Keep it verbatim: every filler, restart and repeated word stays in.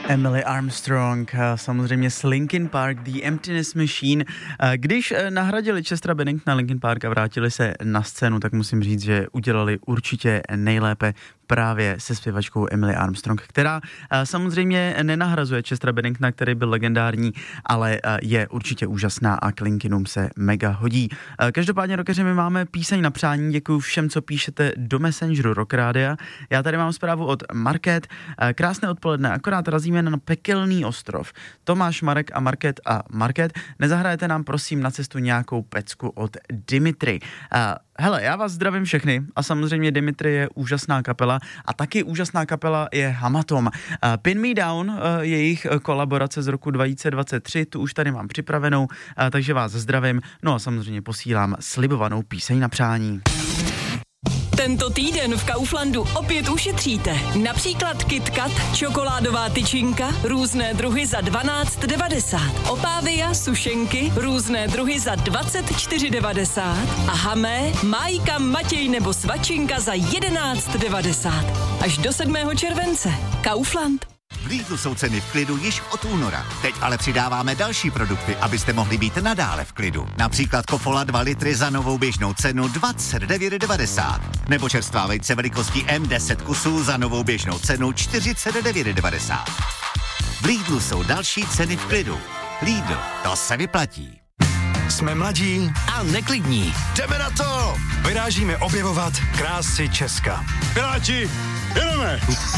Emily Armstrong, samozřejmě s Linkin Park, The Emptiness Machine. Když nahradili Chestera Benningtona Linkin Park a vrátili se na scénu, tak musím říct, že udělali určitě nejlépe právě se zpěvačkou Emily Armstrong, která samozřejmě nenahrazuje Chestera Benningtona, který byl legendární, ale je určitě úžasná a k Linkinům se mega hodí. Každopádně, rockeři, my máme píseň na přání, děkuji všem, co píšete do Messengeru Rock Rádia. Já tady mám zprávu od Market. Krásné odpoledne, akorát razíme na pekelný ostrov. Tomáš, Marek a Market a Market, nezahrajete nám prosím na cestu nějakou pecku od Dimitri. Hele, já vás zdravím všechny a samozřejmě Dimitri je úžasná kapela a taky úžasná kapela je Hamatom. Uh, Pin Me Down, uh, jejich kolaborace z roku dva tisíce dvacet tři, tu už tady mám připravenou, uh, takže vás zdravím, no a samozřejmě posílám slibovanou píseň na přání. Tento týden v Kauflandu opět ušetříte. Například KitKat, čokoládová tyčinka, různé druhy za dvanáct devadesát. Opávia, sušenky, různé druhy za dvacet čtyři devadesát. A Hamé, Májka, Matěj nebo Svačinka za jedenáct devadesát. Až do sedmého července. Kaufland. V Lidlu jsou ceny v klidu již od února. Teď ale přidáváme další produkty, abyste mohli být nadále v klidu. Například Kofola dva litry za novou běžnou cenu dvacet devět devadesát. Nebo čerstvá vejce velikostí M deset kusů za novou běžnou cenu čtyřicet devět devadesát. V Lidlu jsou další ceny v klidu. Lidl, to se vyplatí. Jsme mladí A neklidní. jdeme na to! Vyrážíme objevovat krásy Česka. Piráti, jedeme!